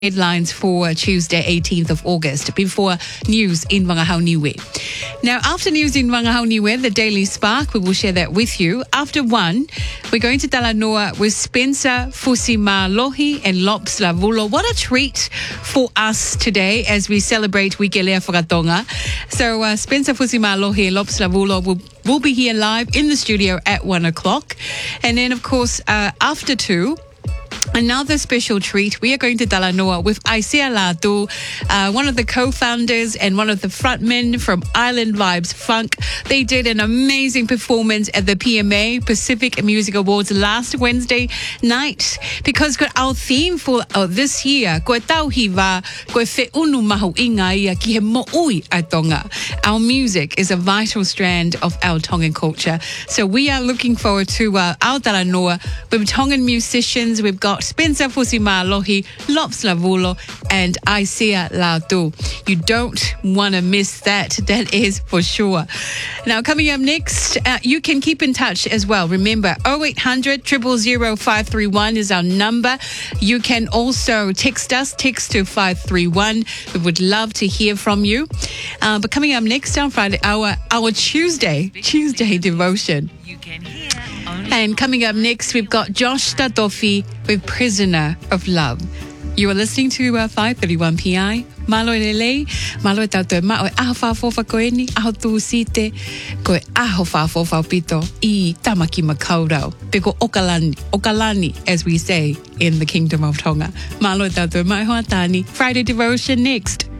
Headlines for Tuesday, 18th of August, before news in Wangahau Niue. Now, after news in Wangahau Niue, the Daily Spark, we will share that with you. After 1, we're going to Talanoa with Spencer Fusimalohi and Lops Lavulo. What a treat for us today as we celebrate Wikelea Whakatonga. So, Spencer Fusimalohi and Lops Lavulo will be here live in the studio at 1 o'clock. And then, of course, after 2, another special treat. We are going to Talanoa with Aisia Latu, one of the co-founders and one of the frontmen from Island Vibes Funk. They did an amazing performance at the PMA Pacific Music Awards last Wednesday night, because our theme for this year, our music is a vital strand of our Tongan culture. So we are looking forward to our Talanoa with Tongan musicians. We've got Spencer Fusimalohi, Lops Lavulo, and Aisia Latu. You don't want to miss that. That is for sure. Now, coming up next, you can keep in touch as well. Remember, 0800 000 531 is our number. You can also text us, text to 531. We would love to hear from you. But coming up next on Friday, our Tuesday devotion. You can hear. And coming up next, we've got Josh Tatofi with Prisoner of Love. You are listening to 531 PI. Malo lele, malo tato ma o aho whaafofa koe ni, aho tūsite, koe aho whaafofa pito I tamaki makaurau. Peko okalani, as we say in the Kingdom of Tonga. Malo tato mai hoa tani. Friday devotion next.